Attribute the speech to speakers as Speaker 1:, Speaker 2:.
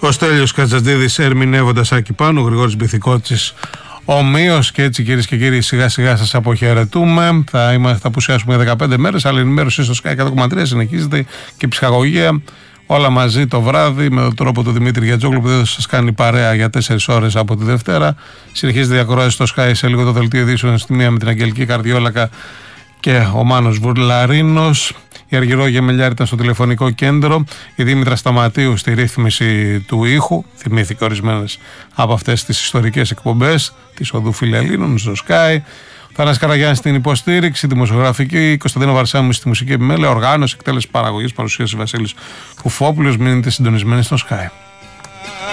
Speaker 1: Κωστέλιος Κατζαντζίδης ερμηνεύοντας Άκη Πάνου, Γρηγόρης Μπιθικότσης ομοίως. Και έτσι, κυρίες και κύριοι, σιγά σιγά σας αποχαιρετούμε. Θα απουσιάσουμε 15 μέρες, αλλά η ενημέρωση στο Sky 100,3 συνεχίζεται και η ψυχαγωγία. Όλα μαζί το βράδυ με τον τρόπο του Δημήτρη Γιατζόγλου που δεν θα σας κάνει παρέα για 4 ώρες από τη Δευτέρα. Συνεχίζεται η ακρόαση στο Sky, σε λίγο το δελτίο ειδήσεων στη μία με την Αγγελική Καρδιόλακα και ο Μάνος Βουρλαρίνος. Η Αργυρό Γεμελιάρη ήταν στο τηλεφωνικό κέντρο. Η Δήμητρα Σταματίου στη ρύθμιση του ήχου. Θυμήθηκε ορισμένες από αυτές τις ιστορικές εκπομπές της Οδού Φιλελλήνων στο Sky. Θανάσης Καραγιάννης στην υποστήριξη, δημοσιογραφική. Κωνσταντίνο Βαρσάμου στη μουσική επιμέλεια. Οργάνωση, εκτέλεση, παραγωγής, παρουσίαση Βασίλης Κουφόπουλος. Μείνετε συντονισμένοι στο Sky.